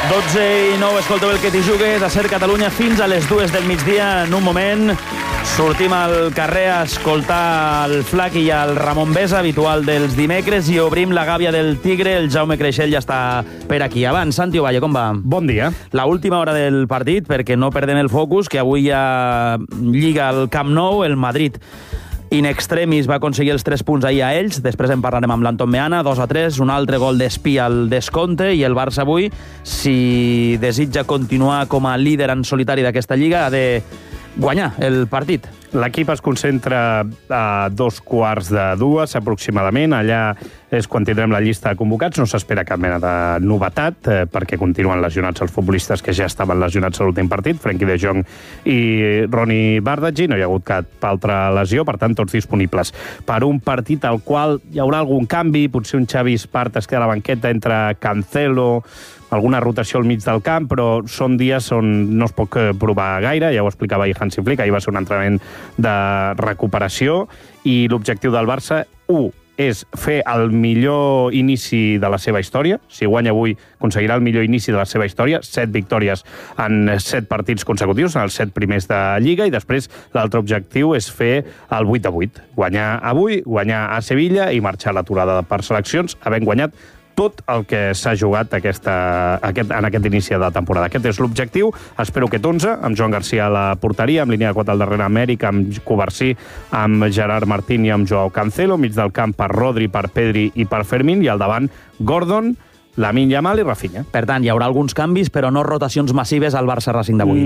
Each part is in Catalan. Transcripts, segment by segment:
12:09, escolteu el que t'hi jugues a Ser Catalunya fins a les 2 del migdia. En un moment sortim al carrer a escoltar el Flac i el Ramon Besa, habitual dels dimecres, i obrim la gàbia del Tigre. El Jaume Creixell ja està per aquí. Abans, Santi Ovalle, com va? Bon dia. La última hora del partit, perquè no perdem el focus, que avui hi ha Lliga al Camp Nou. El Madrid in extremis va aconseguir els 3 punts ahir a ells, després en parlarem amb l'Anton Meana, 2-3, un altre gol d'Espí al descompte, i el Barça avui, si desitja continuar com a líder en solitari d'aquesta Lliga, ha de guanyar el partit. L'equip es concentra a 2:15 aproximadament. Allà és quan tindrem la llista de convocats. No s'espera cap mena de novetat, perquè continuen lesionats els futbolistes que ja estaven lesionats a l'últim partit, Frenkie de Jong i Ronnie Bardghji. No hi ha hagut cap altra lesió, per tant, tots disponibles per un partit al qual hi haurà algun canvi. Potser un Xavi Espart es queda a la banqueta entre Cancelo, alguna rotació al mig del camp, però són dies on no es pot provar gaire. Ja ho explicava ahir Hansi Flick, ahir va ser un entrenament de recuperació, i l'objectiu del Barça, és fer el millor inici de la seva història. Si guanya avui, aconseguirà el millor inici de la seva història, 7 victòries en 7 partits consecutius, en els 7 primers de Lliga, i després l'altre objectiu és fer el 8-8. Guanyar avui, guanyar a Sevilla i marxar a l'aturada per seleccions, havent guanyat tot el que s'ha jugat en aquest inici de temporada. Aquest és l'objectiu. Espero que 11, amb Joan Garcia a la porteria, amb línia de 4 al darrere Amèric, amb Covarsí, amb Gerard Martín i amb Joao Cancelo, mig del camp per Rodri, per Pedri i per Fermín, i al davant Gordon, Lamine Yamal i Rafinha. Per tant, hi haurà alguns canvis, però no rotacions massives al Barça Racing d'avui.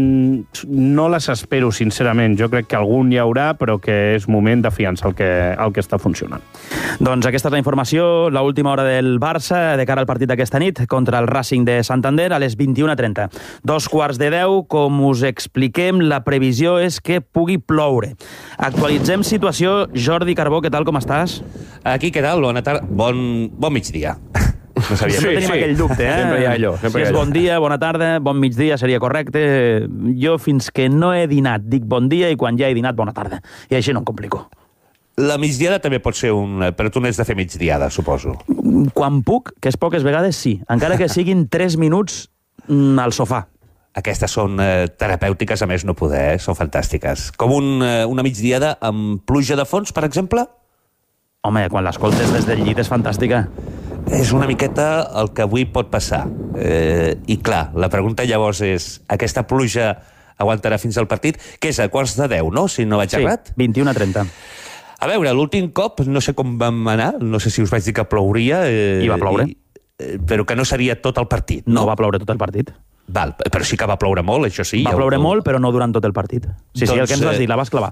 No les espero, sincerament. Jo crec que algun hi haurà, però que és moment de fiança el que està funcionant. Doncs aquesta és la informació, l'última hora del Barça de cara al partit d'aquesta nit contra el Racing de Santander a les 21:30. 2:15, com us expliquem, la previsió és que pugui ploure. Actualitzem situació. Jordi Carbó, què tal, com estàs? Aquí, què tal? Bona tarda. Bon migdia. No sabia. Sempre tenim aquell dubte, Sempre hi ha allò. Si és bon dia, bona tarda, bon migdia seria correcte. Jo, fins que no he dinat, dic bon dia, i quan ja he dinat, bona tarda. I així no em complico. La migdiada també pot ser però tu n'has de fer migdiada, suposo. Quan puc, que és poques vegades, sí. Encara que siguin 3 minuts al sofà. Aquestes són terapèutiques, a més no poder, són fantàstiques. Com una migdiada amb pluja de fons, per exemple? Home, quan l'escoltes des del llit és fantàstica. És una miqueta el que avui pot passar. I clar, la pregunta llavors és, aquesta pluja aguantarà fins al partit? Que és a 9:45, no? Si no vaig errat? Sí, 21:30. A veure, l'últim cop, no sé com vam anar, no sé si us vaig dir que plouria. I va ploure. Però que no seria tot el partit, no? No va ploure tot el partit. Val, però sí que va ploure molt, això sí. Va ploure molt, però no durant tot el partit. Sí, el que ens vas dir, la vas clavar.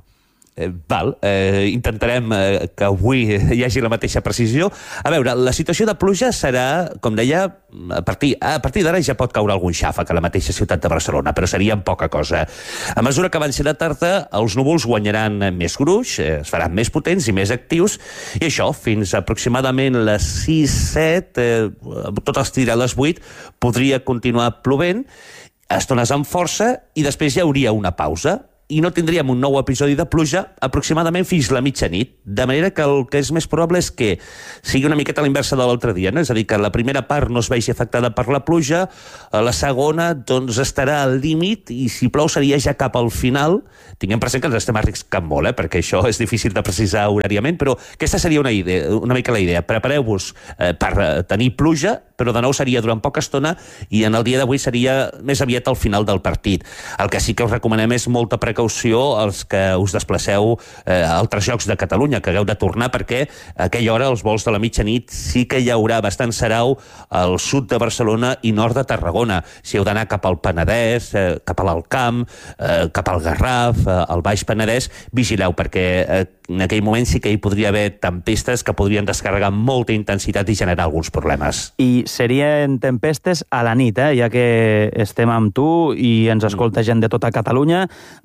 Intentarem que avui hi hagi la mateixa precisió. A veure, la situació de pluja serà, com deia, a partir d'ara ja pot caure algun xàfec a la mateixa ciutat de Barcelona, però seria poca cosa. A mesura que avanci la tarda, els núvols guanyaran més gruix, es faran més potents i més actius, i això, fins aproximadament les 6-7, tot estirar a les 8, podria continuar plovent, estones amb força, i després hi hauria una pausa, i no tindríem un nou episodi de pluja aproximadament fins la mitjanit. De manera que el que és més probable és que sigui una miqueta a l'inversa de l'altre dia, no? És a dir, que la primera part no es vegi afectada per la pluja, la segona doncs estarà al límit, i si plou seria ja cap al final. Tinguem present que ens estem arriscant molt, perquè això és difícil de precisar horàriament, però aquesta seria una mica la idea. Prepareu-vos per tenir pluja, però de nou seria durant poca estona, i en el dia d'avui seria més aviat al final del partit. El que sí que us recomanem és molta precaució als que us desplaceu a altres llocs de Catalunya, que hagueu de tornar, perquè a aquella hora, als vols de la mitjanit, sí que hi haurà bastant sarau al sud de Barcelona i nord de Tarragona. Si heu d'anar cap al Penedès, cap a l'Alt Camp, cap al Garraf, al Baix Penedès, vigileu, perquè en aquell moment sí que hi podria haver tempestes que podrien descarregar amb molta intensitat i generar alguns problemes. I serien tempestes a la nit, ja que estem amb tu i ens escolta gent de tota Catalunya.